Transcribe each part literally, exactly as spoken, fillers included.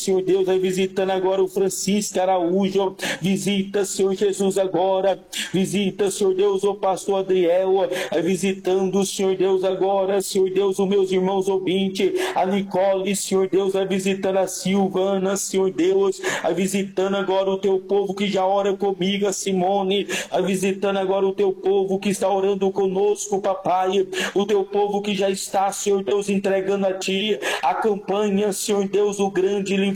Senhor Deus, vai visitando agora o Francisco Araújo, visita, Senhor Jesus, agora, visita, Senhor Deus, o pastor Adriel, vai visitando, Senhor Deus, agora, Senhor Deus, os meus irmãos ouvintes, a Nicole, Senhor Deus, vai visitando a Silvana, Senhor Deus, vai visitando agora o teu povo que já ora comigo, a Simone, vai visitando agora o teu povo que está orando conosco, papai, o teu povo que já está, Senhor Deus, entregando a ti a campanha, Senhor Deus, o grande livramento.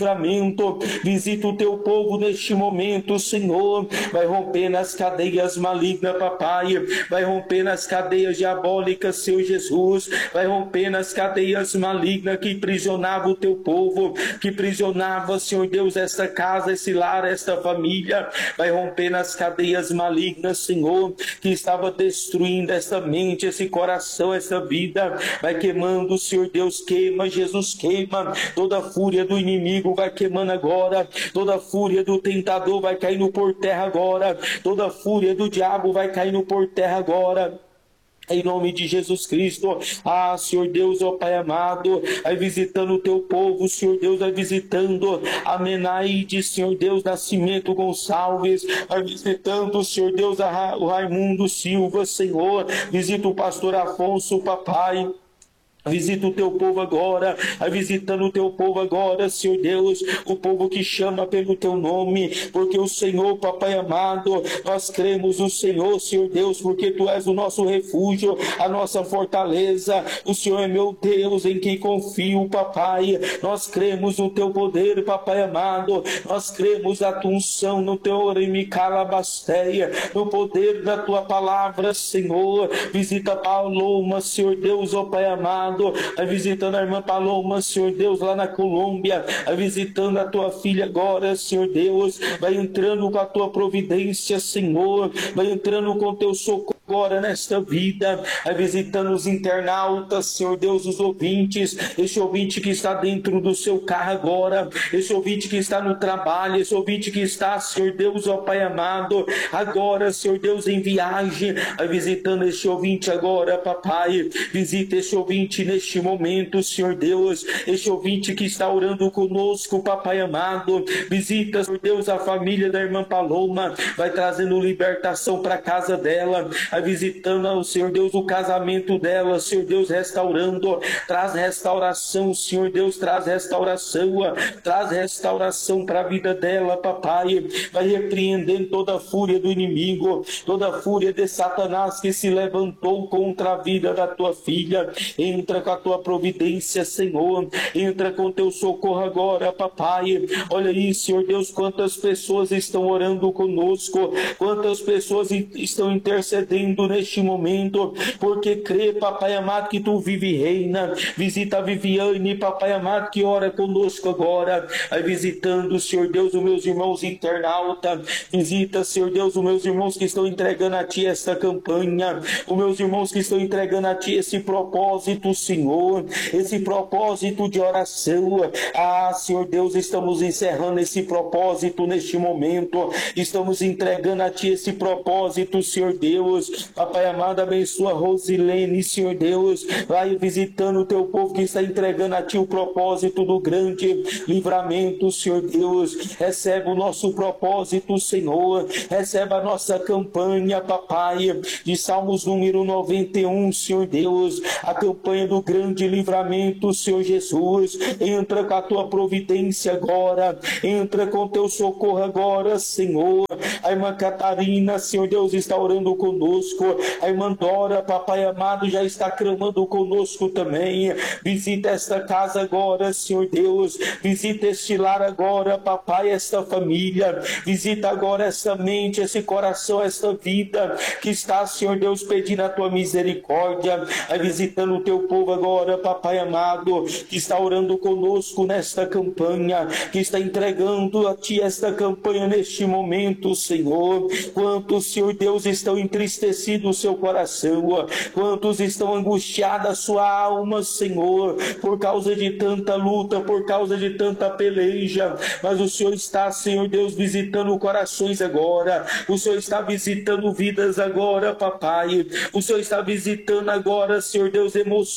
Visita o teu povo neste momento, Senhor. Vai romper nas cadeias malignas, papai. Vai romper nas cadeias diabólicas, Senhor Jesus. Vai romper nas cadeias malignas que prisionava o teu povo, que prisionava, Senhor Deus, esta casa, esse lar, esta família. Vai romper nas cadeias malignas, Senhor, que estava destruindo esta mente, esse coração, essa vida. Vai queimando, Senhor Deus, queima, Jesus, queima toda a fúria do inimigo. Vai queimando agora, toda a fúria do tentador vai caindo por terra agora, toda a fúria do diabo vai caindo por terra agora. Em nome de Jesus Cristo, ah, Senhor Deus, ó Pai amado, vai visitando o teu povo, Senhor Deus, vai visitando a Menaide, Senhor Deus, Nascimento Gonçalves, vai visitando, Senhor Deus, a, o Raimundo Silva, Senhor, visita o pastor Afonso, papai. Visita o teu povo agora, vai visitando o teu povo agora, Senhor Deus, o povo que chama pelo teu nome, porque o Senhor, papai amado, nós cremos no Senhor, Senhor Deus, porque tu és o nosso refúgio, a nossa fortaleza, o Senhor é meu Deus, em quem confio, papai, nós cremos no teu poder, papai amado, nós cremos na tua unção, no teu oremicalabasteia, no poder da tua palavra, Senhor. Visita Paloma, Senhor Deus, ó Pai amado, vai visitando a irmã Paloma, Senhor Deus, lá na Colômbia, vai visitando a tua filha agora, Senhor Deus, vai entrando com a tua providência, Senhor, vai entrando com o teu socorro agora nesta vida, vai visitando os internautas, Senhor Deus, os ouvintes, esse ouvinte que está dentro do seu carro agora, esse ouvinte que está no trabalho, esse ouvinte que está, Senhor Deus, ó Pai amado, agora, Senhor Deus, em viagem, vai visitando este ouvinte agora, papai, visita esse ouvinte neste momento, Senhor Deus, este ouvinte que está orando conosco, papai amado, visita, Senhor Deus, a família da irmã Paloma, vai trazendo libertação para a casa dela, vai visitando, o Senhor Deus, o casamento dela, Senhor Deus, restaurando, traz restauração, Senhor Deus, traz restauração, traz restauração para a vida dela, papai, vai repreendendo toda a fúria do inimigo, toda a fúria de Satanás que se levantou contra a vida da tua filha. Entra com a tua providência, Senhor, entra com teu socorro agora, papai. Olha aí, Senhor Deus, quantas pessoas estão orando conosco, quantas pessoas estão intercedendo neste momento, porque crê, papai amado, que tu vive e reina. Visita a Viviane, papai amado, que ora conosco agora, vai visitando, Senhor Deus, os meus irmãos internautas, visita, Senhor Deus, os meus irmãos que estão entregando a ti esta campanha, os meus irmãos que estão entregando a ti esse propósito, Senhor, esse propósito de oração. Ah, Senhor Deus, estamos encerrando esse propósito neste momento, estamos entregando a ti esse propósito, Senhor Deus. Papai amado, abençoa Rosilene, Senhor Deus, vai visitando o teu povo que está entregando a ti o propósito do grande livramento, Senhor Deus. Recebe o nosso propósito, Senhor, recebe a nossa campanha, papai, de Salmos número noventa e um, Senhor Deus, a campanha do grande livramento, Senhor Jesus. Entra com a tua providência agora, entra com teu socorro agora, Senhor. A irmã Catarina, Senhor Deus, está orando conosco, a irmã Dora, papai amado, já está clamando conosco também. Visita esta casa agora, Senhor Deus, visita este lar agora, papai, esta família, visita agora esta mente, esse coração, esta vida que está, Senhor Deus, pedindo a tua misericórdia, vai visitando o teu povo agora, papai amado, que está orando conosco nesta campanha, que está entregando a ti esta campanha neste momento, Senhor. Quantos, Senhor Deus, estão entristecidos no seu coração, quantos estão angustiados a sua alma, Senhor, por causa de tanta luta, por causa de tanta peleja, mas o Senhor está, Senhor Deus, visitando corações agora, o Senhor está visitando vidas agora, papai, o Senhor está visitando agora, Senhor Deus, emoções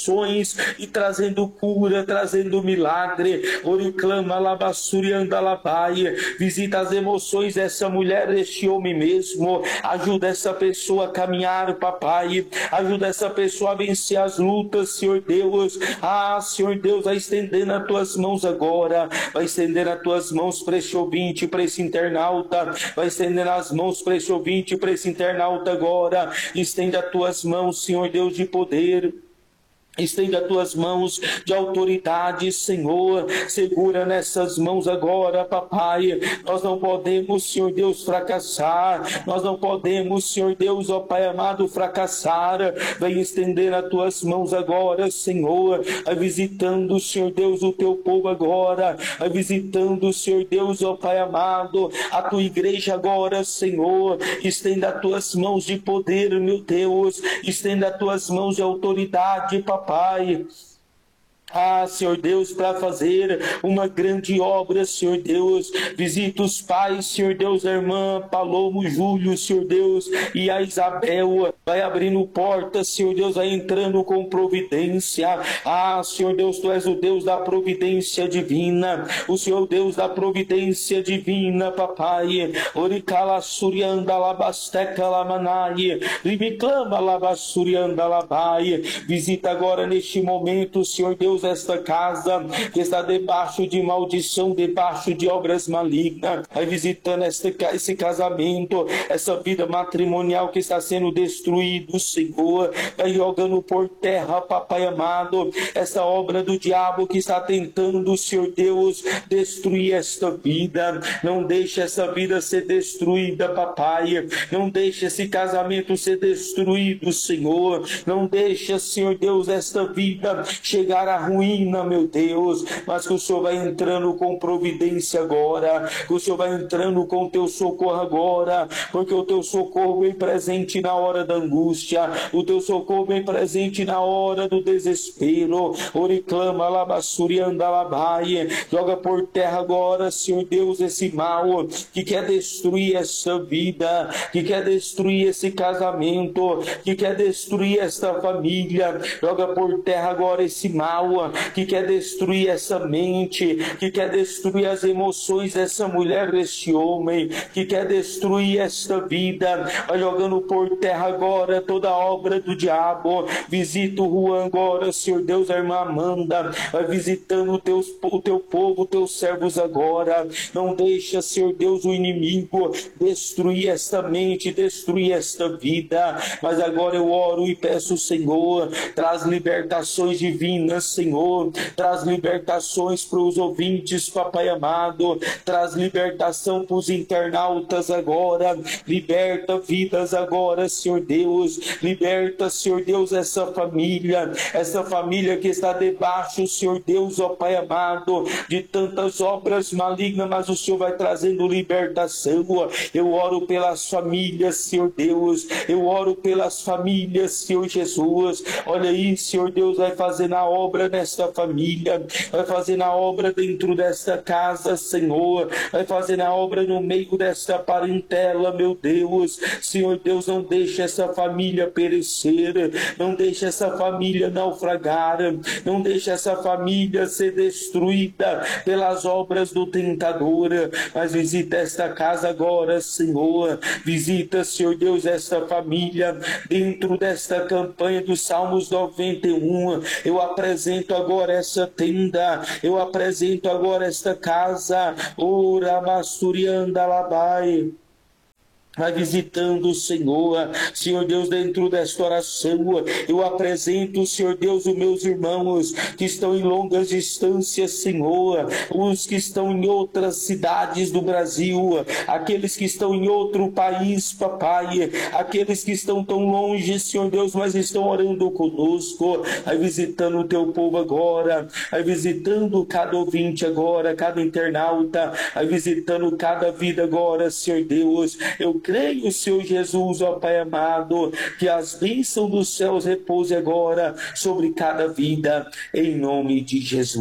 emoções e trazendo cura, trazendo milagre. Oriclama labassuri andalabai. Visita as emoções dessa mulher, deste homem mesmo. Ajuda essa pessoa a caminhar, papai. Ajuda essa pessoa a vencer as lutas, Senhor Deus. Ah, Senhor Deus, vai estendendo as tuas mãos agora. Vai estendendo as tuas mãos para esse ouvinte, para esse internauta. Vai estendendo as mãos para esse ouvinte, para esse internauta agora. Estende as tuas mãos, Senhor Deus, de poder. Estende as tuas mãos de autoridade, Senhor. Segura nessas mãos agora, papai. Nós não podemos, Senhor Deus, fracassar. Nós não podemos, Senhor Deus, ó Pai amado, fracassar. Vem estender as tuas mãos agora, Senhor. Vai visitando, Senhor Deus, o teu povo agora. Vai visitando, Senhor Deus, ó Pai amado, a tua igreja agora, Senhor. Estenda as tuas mãos de poder, meu Deus. Estenda as tuas mãos de autoridade, papai. Pai, ah, Senhor Deus, para fazer uma grande obra, Senhor Deus. Visita os pais, Senhor Deus, a irmã Palomo, Júlio, Senhor Deus, e a Isabel. Vai abrindo portas, Senhor Deus, vai entrando com providência. Ah, Senhor Deus, Tu és o Deus da providência divina. O Senhor Deus da providência divina, papai. Oricala surianda labasteca lamanai. Rimiclama labassurianda labai. Visita agora neste momento, Senhor Deus, esta casa que está debaixo de maldição, debaixo de obras malignas. Vai visitando este, esse casamento, essa vida matrimonial que está sendo destruído, Senhor. Vai jogando por terra, papai amado, essa obra do diabo que está tentando, Senhor Deus, destruir esta vida. Não deixe essa vida ser destruída, papai. Não deixe esse casamento ser destruído, Senhor. Não deixe, Senhor Deus, esta vida chegar a ruína, meu Deus, mas que o Senhor vai entrando com providência agora, que o Senhor vai entrando com o teu socorro agora, porque o teu socorro vem presente na hora da angústia, o teu socorro vem presente na hora do desespero. Oriclama labassuri andalabai. Joga por terra agora, Senhor Deus, esse mal que quer destruir essa vida, que quer destruir esse casamento, que quer destruir esta família. Joga por terra agora esse mal que quer destruir essa mente, que quer destruir as emoções dessa mulher, deste homem, que quer destruir esta vida. Vai jogando por terra agora toda a obra do diabo. Visita o Juan agora, Senhor Deus, a irmã Amanda. Vai visitando o teu, o teu povo, os teus servos agora. Não deixa, Senhor Deus, o inimigo destruir esta mente, destruir esta vida. Mas agora eu oro e peço, Senhor, traz libertações divinas, Senhor. Traz libertações para os ouvintes, papai amado. Traz libertação para os internautas agora. Liberta vidas agora, Senhor Deus. Liberta, Senhor Deus, essa família. Essa família que está debaixo, Senhor Deus, ó Pai amado, de tantas obras malignas, mas o Senhor vai trazendo libertação. Eu oro pelas famílias, Senhor Deus. Eu oro pelas famílias, Senhor Jesus. Olha aí, Senhor Deus, vai fazendo a obra nesta família. Vai fazendo a obra dentro desta casa, Senhor. Vai fazendo a obra no meio desta parentela, meu Deus. Senhor Deus, não deixe essa família perecer. Não deixe essa família naufragar. Não deixe essa família ser destruída pelas obras do tentador. Mas visita esta casa agora, Senhor. Visita, Senhor Deus, esta família dentro desta campanha dos Salmos noventa e um. Eu apresento agora essa tenda. Eu apresento agora esta casa. Ora Masturianda Labai. Vai visitando o Senhor, Senhor Deus, dentro desta oração. Eu apresento, Senhor Deus, os meus irmãos que estão em longas distâncias, Senhor, os que estão em outras cidades do Brasil, aqueles que estão em outro país, papai, aqueles que estão tão longe, Senhor Deus, mas estão orando conosco. Vai visitando o teu povo agora, vai visitando cada ouvinte agora, cada internauta, vai visitando cada vida agora, Senhor Deus. Eu creio, Senhor Jesus, ó Pai amado, que as bênçãos dos céus repousem agora sobre cada vida, em nome de Jesus.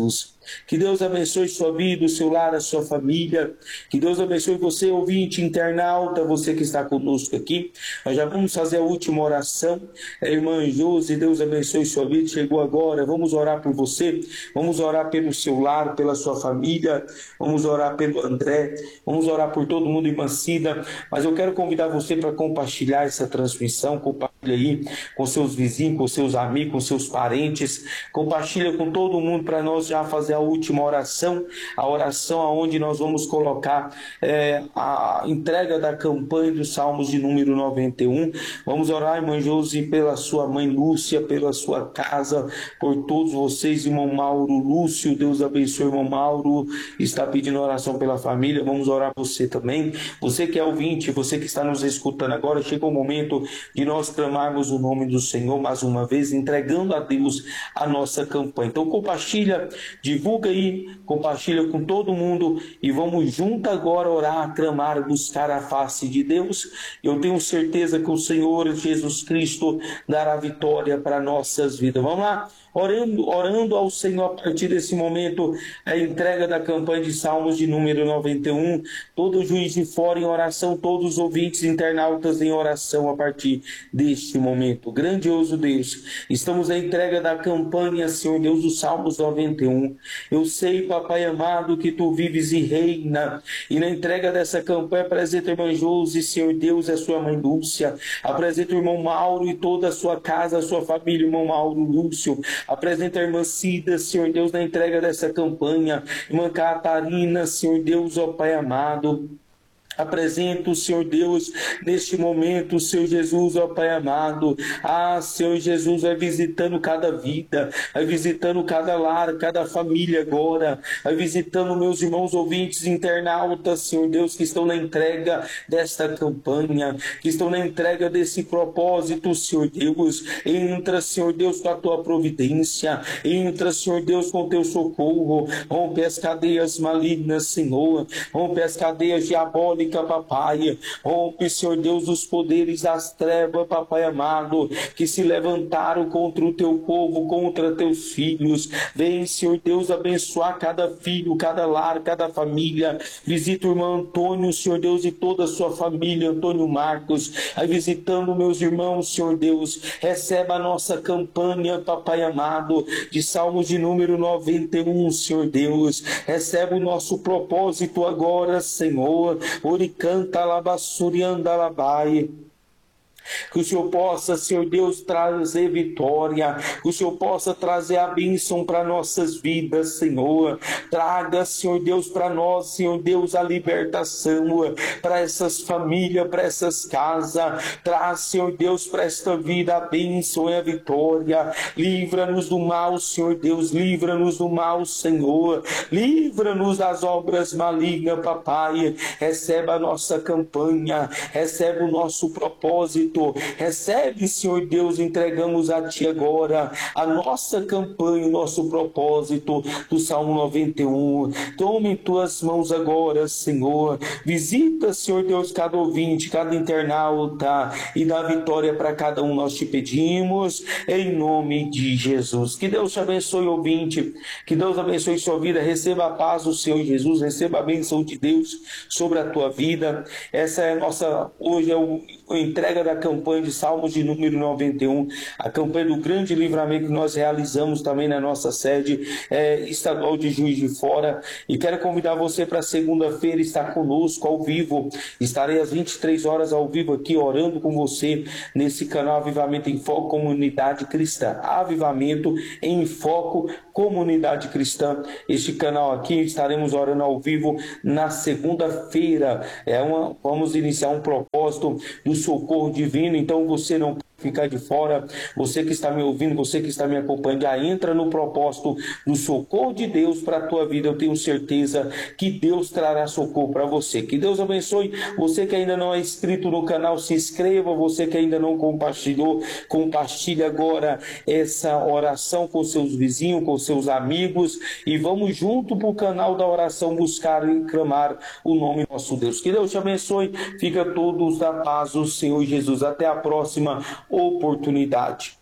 Que Deus abençoe sua vida, o seu lar, a sua família. Que Deus abençoe você, ouvinte, internauta, você que está conosco aqui. Nós já vamos fazer a última oração. A irmã Josi, Deus abençoe sua vida. Chegou agora. Vamos orar por você. Vamos orar pelo seu lar, pela sua família. Vamos orar pelo André. Vamos orar por todo mundo, irmã Cida. Mas eu quero convidar você para compartilhar essa transmissão. Compartilha aí com seus vizinhos, com seus amigos, com seus parentes. Compartilha com todo mundo para nós já fazer a última oração. A oração aonde nós vamos colocar é, a entrega da campanha dos Salmos de número noventa e um. Vamos orar, irmã Josi, pela sua mãe Lúcia, pela sua casa, por todos vocês, irmão Mauro, Lúcio, Deus abençoe, irmão Mauro, está pedindo oração pela família. Vamos orar por você também. Você que é ouvinte, você que está nos escutando agora, chegou o momento de nós clamarmos o nome do Senhor mais uma vez, entregando a Deus a nossa campanha. Então compartilha, divulga aí, compartilha com todo mundo e vamos junto agora orar, clamar, buscar a face de Deus. Eu tenho certeza que o Senhor Jesus Cristo dará vitória para nossas vidas. Vamos lá? Orando, orando ao Senhor a partir desse momento, a entrega da campanha de Salmos de número noventa e um, todo juiz de fora em oração, todos os ouvintes internautas em oração a partir deste momento. Grandioso Deus, estamos na entrega da campanha, Senhor Deus, dos Salmos noventa e um. Eu sei, Papai amado, que Tu vives e reina, e na entrega dessa campanha apresenta a irmã Josi, Senhor Deus, a sua mãe Lúcia, apresenta o irmão Mauro e toda a sua casa, a sua família, irmão Mauro, Lúcio, apresenta a irmã Cida, Senhor Deus, na entrega dessa campanha, irmã Catarina, Senhor Deus, ó Pai amado. Apresento, Senhor Deus, neste momento, Senhor Jesus, ó Pai amado. Ah, Senhor Jesus, vai visitando cada vida, vai visitando cada lar, cada família agora, vai visitando meus irmãos ouvintes internautas, Senhor Deus, que estão na entrega desta campanha, que estão na entrega desse propósito, Senhor Deus. Entra, Senhor Deus, com a Tua providência, entra, Senhor Deus, com o Teu socorro, rompe as cadeias malignas, Senhor, rompe as cadeias diabólicas, Papai, rompe, Senhor Deus, os poderes das trevas, Papai amado, que se levantaram contra o Teu povo, contra Teus filhos. Vem, Senhor Deus, abençoar cada filho, cada lar, cada família. Visita o irmão Antônio, Senhor Deus, e toda a sua família, Antônio Marcos, aí visitando meus irmãos, Senhor Deus. Receba a nossa campanha, Papai amado, de Salmos de número noventa e um, Senhor Deus. Receba o nosso propósito agora, Senhor. Oricanta labassurianda labai. Que o Senhor possa, Senhor Deus, trazer vitória, que o Senhor possa trazer a bênção para nossas vidas, Senhor. Traga, Senhor Deus, para nós, Senhor Deus, a libertação para essas famílias, para essas casas. Traz, Senhor Deus, para esta vida a bênção e a vitória. Livra-nos do mal, Senhor Deus, livra-nos do mal, Senhor. Livra-nos das obras malignas, Papai. Receba a nossa campanha, recebe o nosso propósito. Recebe, Senhor Deus, entregamos a Ti agora a nossa campanha, o nosso propósito do Salmo noventa e um. Tome em Tuas mãos agora, Senhor. Visita, Senhor Deus, cada ouvinte, cada internauta e dá vitória para cada um, nós te pedimos, em nome de Jesus. Que Deus te abençoe, ouvinte. Que Deus abençoe sua vida. Receba a paz do Senhor Jesus. Receba a bênção de Deus sobre a tua vida. Essa é a nossa, hoje é o, a entrega da campanha de Salmos de número noventa e um, a campanha do grande livramento que nós realizamos também na nossa sede é, estadual de Juiz de Fora, e quero convidar você para segunda-feira estar conosco ao vivo. Estarei às vinte e três horas ao vivo aqui orando com você nesse canal Avivamento em Foco Comunidade Cristã. Avivamento em Foco Comunidade Cristã. Este canal aqui estaremos orando ao vivo na segunda-feira. É uma, vamos iniciar um propósito do socorro divino, então você não ficar de fora. Você que está me ouvindo, você que está me acompanhando, já entra no propósito do socorro de Deus para a tua vida. Eu tenho certeza que Deus trará socorro para você. Que Deus abençoe. Você que ainda não é inscrito no canal, se inscreva. Você que ainda não compartilhou, compartilhe agora essa oração com seus vizinhos, com seus amigos, e vamos junto para o canal da oração buscar e clamar o nome do nosso Deus. Que Deus te abençoe. Fica todos da paz do Senhor Jesus. Até a próxima oportunidade.